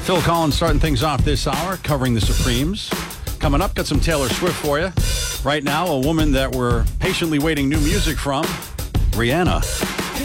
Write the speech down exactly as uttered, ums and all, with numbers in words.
Phil Collins starting things off this hour, covering the Supremes. Coming up, got some Taylor Swift for you. Right now, a woman that we're patiently waiting new music from, Rihanna.